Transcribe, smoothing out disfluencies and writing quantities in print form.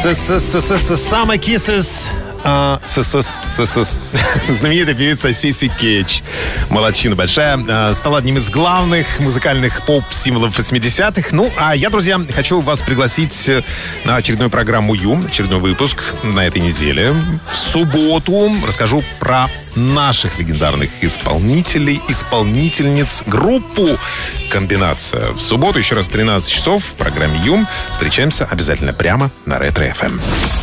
Summer Kisses. Знаменитая певица Сиси Кейдж. Молодчина большая. Стала одним из главных музыкальных поп-символов 80-х. Ну, а я, друзья, хочу вас пригласить на очередную программу «Ю», очередной выпуск на этой неделе. В субботу расскажу про наших легендарных исполнителей, исполнительниц, группу «Комбинация». В субботу, еще раз, в 13 часов в программе «Ю». Встречаемся обязательно прямо на Ретро-ФМ.